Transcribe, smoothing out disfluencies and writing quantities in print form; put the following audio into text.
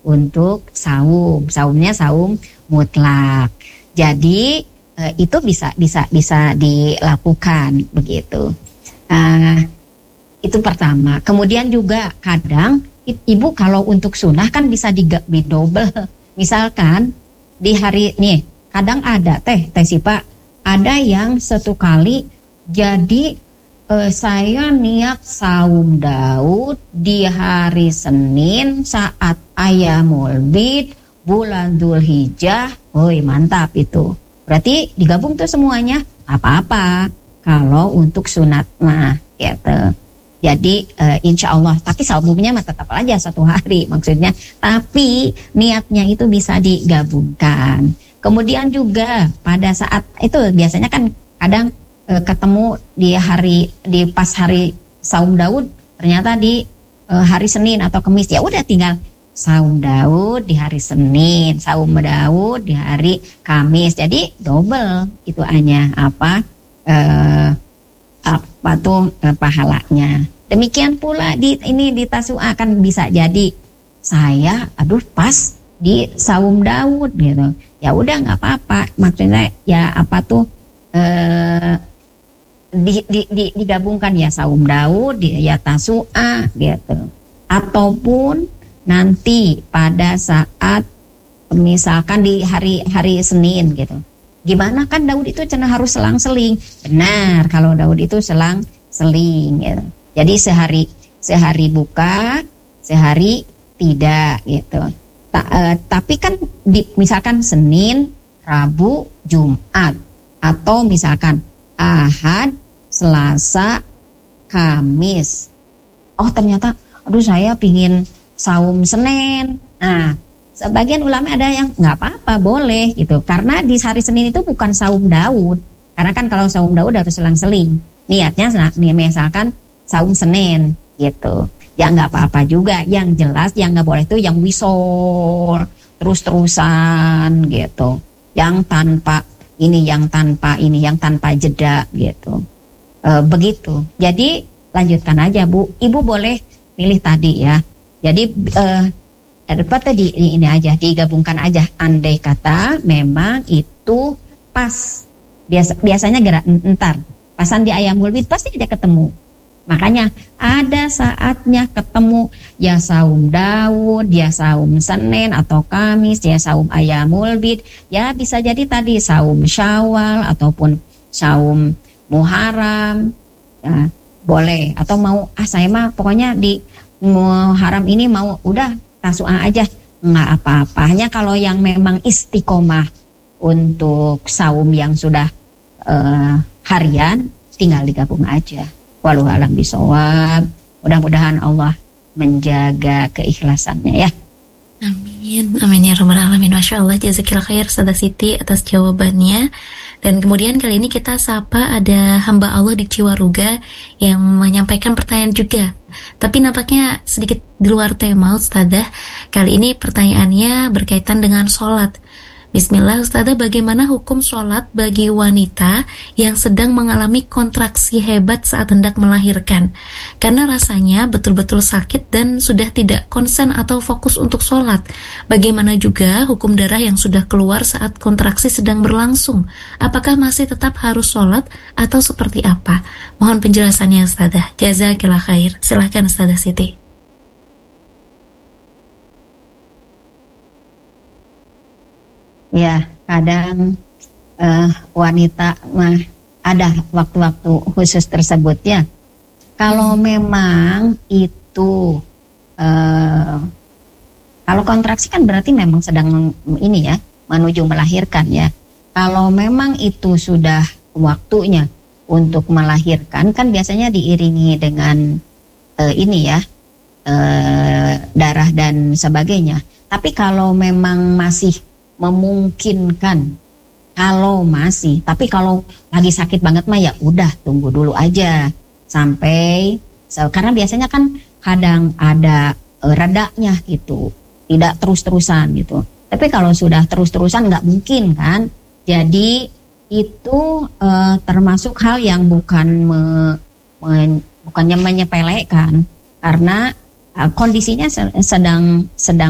untuk saumnya saum mutlak. Jadi itu bisa dilakukan begitu. Itu pertama. Kemudian juga kadang ibu kalau untuk sunnah kan bisa double. Misalkan di hari nih, kadang ada teh Sipa, ada yang satu kali jadi saya niat saum Daud di hari Senin saat Ayyamul Bid bulan Dzulhijjah. Woi, mantap itu. Berarti digabung tuh semuanya, apa-apa kalau untuk sunat mah gitu. Jadi insya Allah, tapi saumnya mah tetap aja satu hari maksudnya. Tapi niatnya itu bisa digabungkan. Kemudian juga pada saat itu biasanya kan kadang ketemu di pas hari saum Daud, ternyata di hari Senin atau Kamis, ya udah tinggal saum Daud di hari Senin, saum Daud di hari Kamis. Jadi double itu hanya pahalanya. Demikian pula di Tasu'a kan bisa jadi saya pas di saum Daud gitu. Ya udah nggak apa-apa. Maksudnya ya digabungkan ya saum Daud ya Tasu'a gitu. Ataupun nanti pada saat misalkan di hari Senin gitu. Gimana kan Daud itu cenah harus selang-seling. Benar, kalau Daud itu selang-seling gitu. Jadi sehari buka, sehari tidak gitu. Tapi kan misalkan Senin, Rabu, Jumat, atau misalkan Ahad, Selasa, Kamis. Oh ternyata, aduh saya pingin saum Senin. Nah, sebagian ulama ada yang nggak apa-apa, boleh gitu. Karena di hari Senin itu bukan saum Daud. Karena kan kalau saum Daud harus selang-seling. Niatnya misalkan saum Senin gitu. Ya nggak apa-apa juga. Yang jelas yang nggak boleh itu yang wisol terus-terusan gitu. Yang tanpa jeda gitu. Begitu. Jadi lanjutkan aja Bu. Ibu boleh pilih tadi ya. Jadi ini aja digabungkan aja. Andai kata memang itu pas biasanya ntar pasan di Ayyamul Bid pasti aja ketemu. Makanya ada saatnya ketemu ya saum Daud, ya saum Senin atau Kamis, ya saum Ayyamul Bid. Ya bisa jadi tadi saum Syawal ataupun saum Muharram. Ya, boleh. Atau mau saya mah pokoknya di Muharram ini mau udah Tasu'a aja. Nggak apa-apa. Hanya kalau yang memang istiqomah untuk saum yang sudah harian tinggal digabung aja. Walau alam bisawab. Mudah-mudahan Allah menjaga keikhlasannya ya. Amin, amin ya rabbal alamin. Masya Allah, jazakillah khair Ustazah Siti atas jawabannya. Dan kemudian kali ini kita sapa ada hamba Allah di Ciwaruga yang menyampaikan pertanyaan juga. Tapi nampaknya sedikit di luar tema Ustazah. Kali ini pertanyaannya berkaitan dengan sholat. Bismillah Ustazah, bagaimana hukum sholat bagi wanita yang sedang mengalami kontraksi hebat saat hendak melahirkan? Karena rasanya betul-betul sakit dan sudah tidak konsen atau fokus untuk sholat. Bagaimana juga hukum darah yang sudah keluar saat kontraksi sedang berlangsung? Apakah masih tetap harus sholat atau seperti apa? Mohon penjelasannya Ustazah. Jazakillah khair. Silahkan Ustazah Siti. Ya, kadang wanita mah ada waktu-waktu khusus tersebut ya. Kalau memang itu kalau kontraksi kan berarti memang sedang ini ya, menuju melahirkan ya. Kalau memang itu sudah waktunya untuk melahirkan kan biasanya diiringi dengan darah dan sebagainya. Tapi kalau memang masih memungkinkan, tapi kalau lagi sakit banget mah ya udah tunggu dulu aja sampai karena biasanya kan kadang ada redanya gitu, tidak terus-terusan gitu. Tapi kalau sudah terus-terusan nggak mungkin kan. Jadi itu termasuk hal yang bukannya menyepelekan karena kondisinya sedang